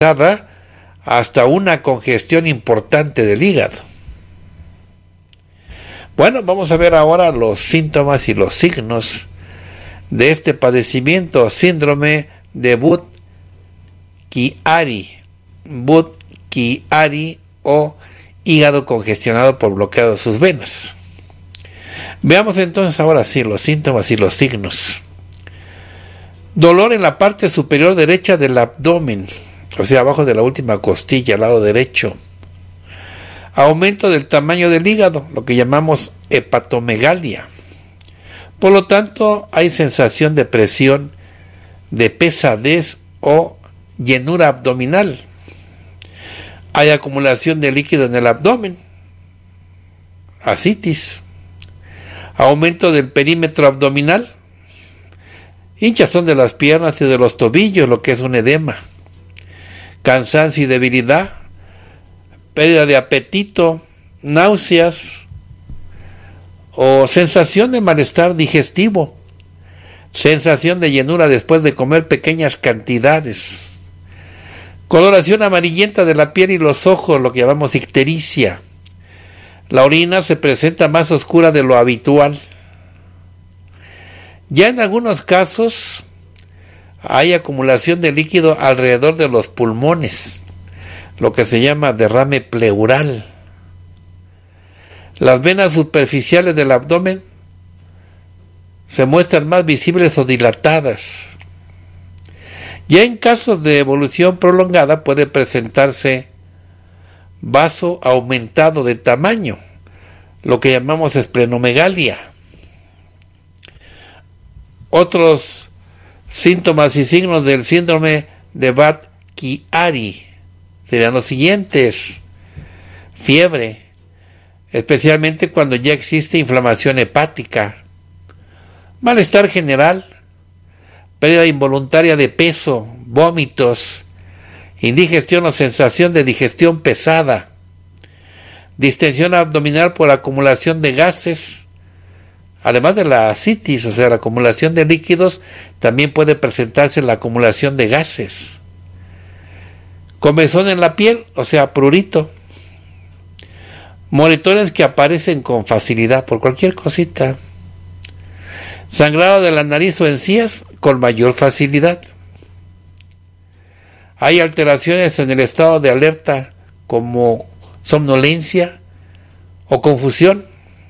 hasta una congestión importante del hígado. Bueno, vamos a ver ahora los síntomas y los signos de este padecimiento, síndrome de Budd-Chiari o hígado congestionado por bloqueo de sus venas. Veamos entonces ahora sí los síntomas y los signos. Dolor en la parte superior derecha del abdomen, o sea, abajo de la última costilla, al lado derecho. Aumento del tamaño del hígado, lo que llamamos hepatomegalia. Por lo tanto, hay sensación de presión, de pesadez o llenura abdominal. Hay acumulación de líquido en el abdomen, ascitis. Aumento del perímetro abdominal, hinchazón de las piernas y de los tobillos, lo que es un edema. Cansancio y debilidad, pérdida de apetito, náuseas o sensación de malestar digestivo, sensación de llenura después de comer pequeñas cantidades, coloración amarillenta de la piel y los ojos, lo que llamamos ictericia. La orina se presenta más oscura de lo habitual. Ya en algunos casos hay acumulación de líquido alrededor de los pulmones, lo que se llama derrame pleural. Las venas superficiales del abdomen se muestran más visibles o dilatadas. Ya en casos de evolución prolongada puede presentarse vaso aumentado de tamaño, lo que llamamos esplenomegalia. Otros síntomas y signos del síndrome de Budd-Chiari serían los siguientes: fiebre, especialmente cuando ya existe inflamación hepática, malestar general, pérdida involuntaria de peso, vómitos, indigestión o sensación de digestión pesada, distensión abdominal por acumulación de gases, además de la ascitis, o sea, la acumulación de líquidos, también puede presentarse la acumulación de gases. Comezón en la piel, o sea, prurito. Moretones que aparecen con facilidad por cualquier cosita. Sangrado de la nariz o encías con mayor facilidad. Hay alteraciones en el estado de alerta como somnolencia o confusión.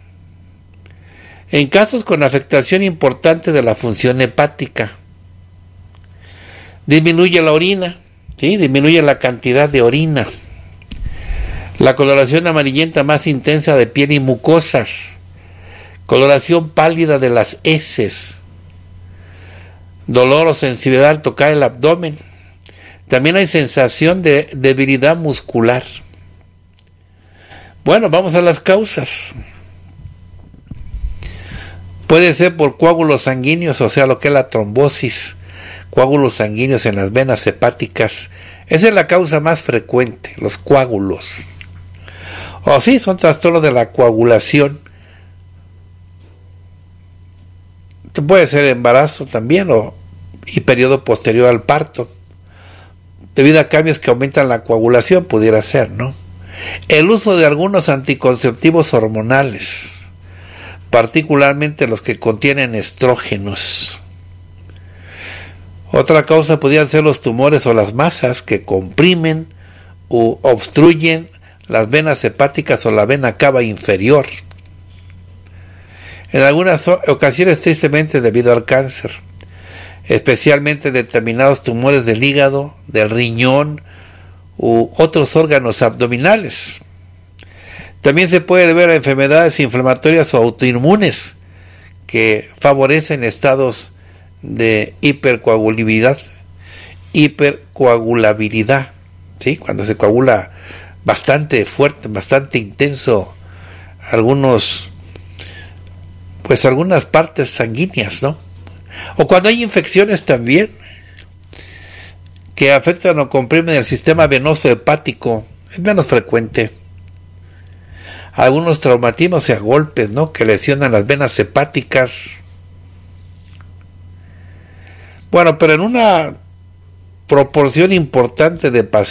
En casos con afectación importante de la función hepática. Disminuye la orina, ¿sí? Disminuye la cantidad de orina. La coloración amarillenta más intensa de piel y mucosas. Coloración pálida de las heces. Dolor o sensibilidad al tocar el abdomen. También hay sensación de debilidad muscular. Bueno, vamos a las causas. Puede ser por coágulos sanguíneos, o sea, lo que es la trombosis, coágulos sanguíneos en las venas hepáticas. Esa es la causa más frecuente, los coágulos. O sí, son trastornos de la coagulación. Puede ser embarazo también y periodo posterior al parto. Debido a cambios que aumentan la coagulación, pudiera ser, ¿no? El uso de algunos anticonceptivos hormonales, particularmente los que contienen estrógenos. Otra causa podrían ser los tumores o las masas que comprimen u obstruyen las venas hepáticas o la vena cava inferior. En algunas ocasiones, tristemente, debido al cáncer, especialmente determinados tumores del hígado, del riñón u otros órganos abdominales. También se puede deber a enfermedades inflamatorias o autoinmunes que favorecen estados de hipercoagulabilidad, ¿sí? Cuando se coagula bastante fuerte, bastante intenso, algunas partes sanguíneas, ¿no? O cuando hay infecciones también que afectan o comprimen el sistema venoso hepático, es menos frecuente. Algunos traumatismos y golpes, ¿no?, que lesionan las venas hepáticas. Bueno, pero en una proporción importante de pacientes